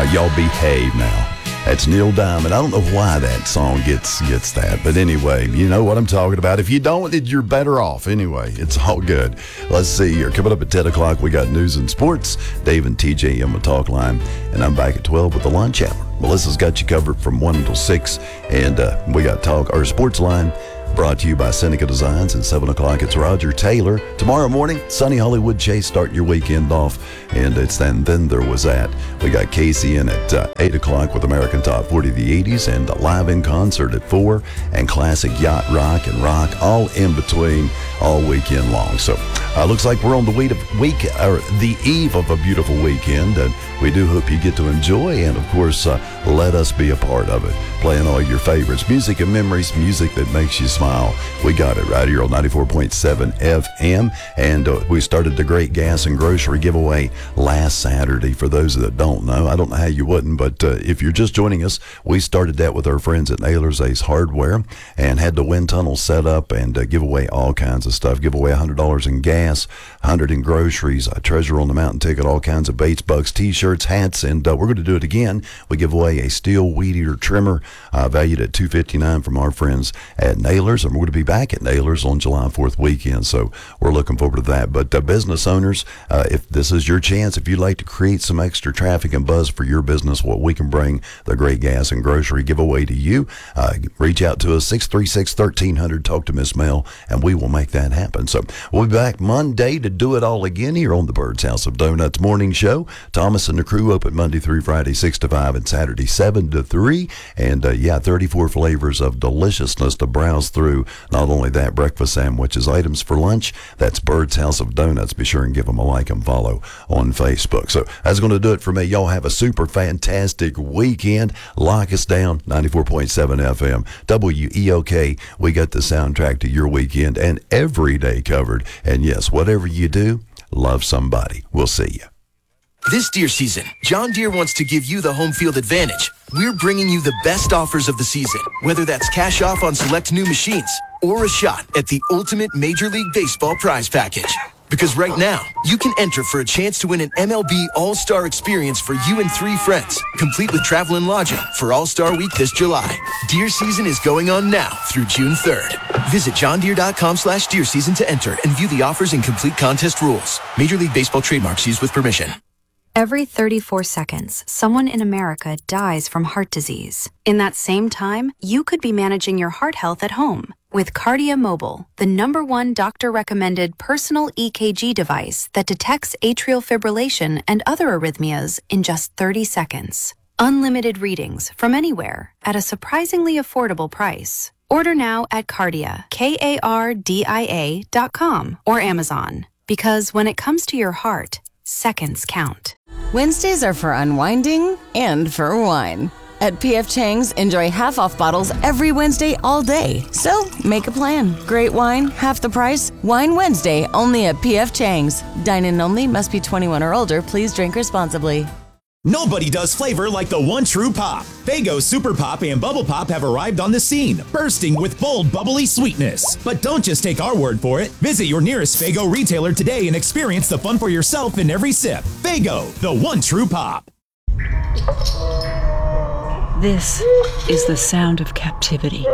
Y'all behave now. That's Neil Diamond. I don't know why that song gets that. But anyway, you know what I'm talking about. If you don't, you're better off. Anyway, it's all good. Let's see here. Coming up at 10 o'clock, we got news and sports. Dave and TJ on the talk line. And I'm back at 12 with the lunch hour. Melissa's got you covered from 1 until 6. And we got our sports line brought to you by Seneca Designs. At 7 o'clock, it's Roger Taylor. Tomorrow morning, sunny Hollywood Chase starting your weekend off. And it's then there was that. We got Casey in at 8 o'clock with American Top 40 of the 80s and live in concert at 4 and classic yacht rock and rock all in between all weekend long. So looks like we're on the eve of a beautiful weekend, and we do hope you get to enjoy and, of course, let us be a part of it. Playing all your favorites, music and memories, music that makes you smile. We got it right here on 94.7 FM, and we started the Great Gas and Grocery giveaway last Saturday. For those that don't know, I don't know how you wouldn't, but if you're just joining us, we started that with our friends at Naylor's Ace Hardware and had the wind tunnel set up and give away all kinds of stuff. Give away $100 in gas, $100 in groceries, a Treasure on the Mountain ticket, all kinds of Bates Bucks, T-shirts, hats, and we're going to do it again. We give away a steel weed eater trimmer valued at $259 from our friends at Naylor's, and we're going to be back at Naylor's on July 4th weekend, so we're looking forward to that. But business owners, if this is your chance, if you'd like to create some extra traffic and buzz for your business, what we can bring the Great Gas and Grocery giveaway to you, reach out to us, 636-1300, talk to Miss Mel, and we will make that happen. So we'll be back Monday to do it all again here on the Bird's House of Donuts morning show. Thomas and the crew open Monday through Friday, 6 to 5, and Saturday, 7 to 3. And 34 flavors of deliciousness to browse through. Not only that, breakfast sandwiches, items for lunch. That's Bird's House of Donuts. Be sure and give them a like and follow on Facebook. So that's going to do it for me. Y'all have a super fantastic weekend. Lock us down, 94.7 FM, WEOK. We got the soundtrack to your weekend and every day covered. And yes, whatever you do, love somebody. We'll see you. This Deere season, John Deere wants to give you the home field advantage. We're bringing you the best offers of the season, whether that's cash off on select new machines or a shot at the ultimate Major League Baseball prize package. Because right now, you can enter for a chance to win an MLB All-Star experience for you and 3 friends, complete with travel and lodging for All-Star Week this July. Deer season is going on now through June 3rd. Visit johndeere.com/deer season to enter and view the offers and complete contest rules. Major League Baseball trademarks used with permission. Every 34 seconds, someone in America dies from heart disease. In that same time, you could be managing your heart health at home with Cardia Mobile, the #1 doctor-recommended personal EKG device that detects atrial fibrillation and other arrhythmias in just 30 seconds. Unlimited readings from anywhere at a surprisingly affordable price. Order now at Cardia, KARDIA.com or Amazon. Because when it comes to your heart, seconds count. Wednesdays are for unwinding and for wine. At P.F. Chang's, enjoy half-off bottles every Wednesday all day. So, make a plan. Great wine, half the price. Wine Wednesday, only at P.F. Chang's. Dine-in only, must be 21 or older. Please drink responsibly. Nobody does flavor like the one true pop. Faygo Super Pop and Bubble Pop have arrived on the scene, bursting with bold, bubbly sweetness. But don't just take our word for it. Visit your nearest Faygo retailer today and experience the fun for yourself in every sip. Faygo, the one true pop. This is the sound of captivity.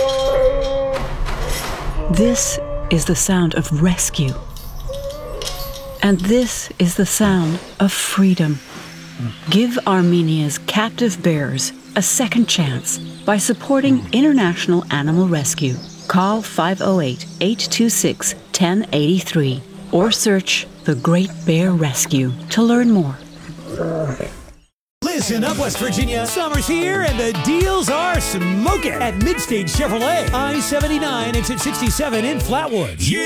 This is the sound of rescue. And this is the sound of freedom. Give Armenia's captive bears a second chance by supporting International Animal Rescue. Call 508-826-1083 or search The Great Bear Rescue to learn more. Listen up, West Virginia. Summer's here and the deals are smoking at Midstage Chevrolet. I-79 exit 67 in Flatwoods.